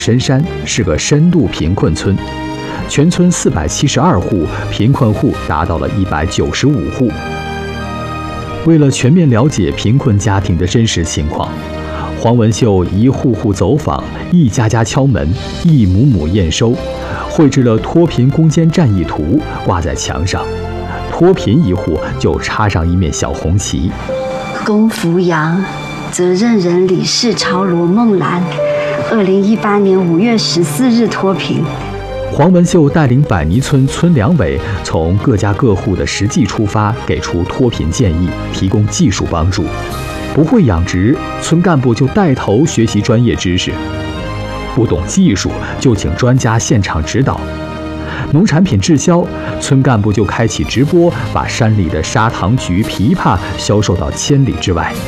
深山是个深度贫困村，全村472户，贫困户达到了195户。为了全面了解贫困家庭的真实情况，黄文秀一户户走访，一家家敲门，一亩亩验收，绘制了脱贫攻坚战役图，挂在墙上。脱贫一户就插上一面小红旗。 龚福阳，责任人李氏超罗梦兰，2018年5月14日脱贫。 黄文秀带领柏泥村村两委从各家各户的实际出发，给出脱贫建议，提供技术帮助。不会养殖，村干部就带头学习专业知识；不懂技术，就请专家现场指导。农产品滞销，村干部就开启直播，把山里的砂糖橘、枇杷销售到千里之外。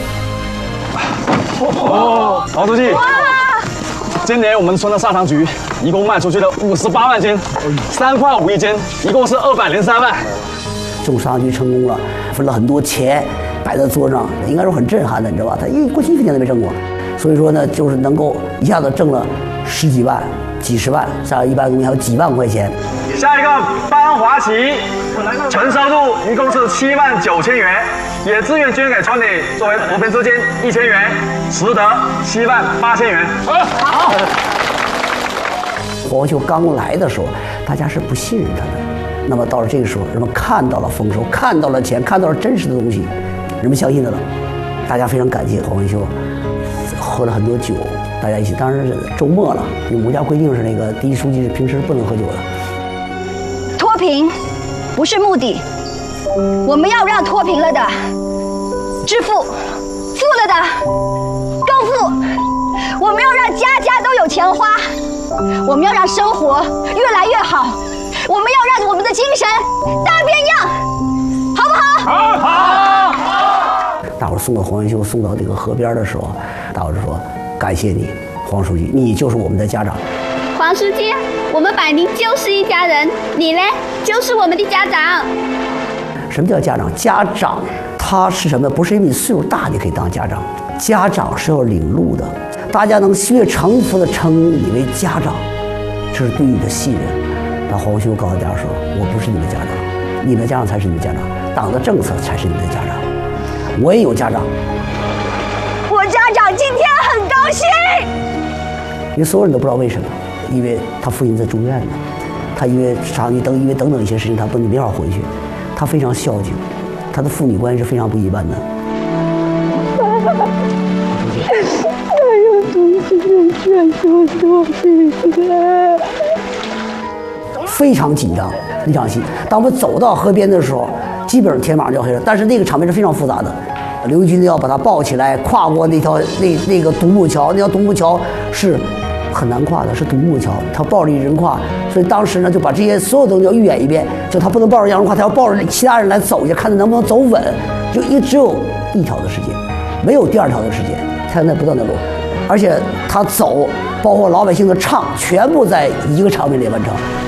王书记，今年我们村的砂糖橘一共卖出去了58万斤，3块5一斤，一共是203万。 种砂糖橘成功了，分了很多钱摆在桌上，应该说很震撼的，你知道吧？他过去1分钱都没挣过，所以说呢，就是能够一下子挣了10几万、几十万，像一般东西还有几万块钱。 下一个班华旗，纯收入一共是7万9千元，也自愿捐给村里作为脱贫资金1000元，实得7万8千元。好。 黄文秀刚来的时候，大家是不信任他的。那么到了这个时候，人们看到了丰收，看到了钱，看到了真实的东西，人们相信他了。大家非常感谢黄文秀，喝了很多酒，大家一起。当然是周末了，因为国家规定是那个第一书记平时不能喝酒的。 脱贫不是目的，我们要让脱贫了的致富，富了的更富。我们要让家家都有钱花，我们要让生活越来越好，我们要让我们的精神大变样，好不好？好。 大伙送到黄文秀送到这个河边的时候，大伙就说：“感谢你，黄书记，你就是我们的家长。” 黄书记，我们柏宁就是一家人，你呢，就是我们的家长。 什么叫家长？家长他是什么？不是因为你岁数大你可以当家长，家长是要领路的。大家能越诚服的称你为家长，这是对你的信任。那黄文秀告诉大家说：“我不是你的家长，你们的家长才是你的家长，党的政策才是你们的家长。我也有家长， 我家长今天很高兴。” 因为所有人都不知道为什么，因为他父亲在住院呢，他因为等等一些事情，他没法回去，他非常孝敬，他的父女关系是非常不一般的。非常紧张那场戏。当我们走到河边的时候，基本上天马上就要黑了，但是那个场面是非常复杂的。刘军要把他抱起来，跨过那个独木桥，那条独木桥是很难跨的，是独木桥，他抱着一人跨，所以当时呢就把这些所有东西要预演一遍，就他不能抱着杨人跨，他要抱着其他人来走一下，看他能不能走稳，就只有1条的时间，没有第2条的时间，他在那不断的走，而且他走，包括老百姓的唱，全部在一个场面里完成。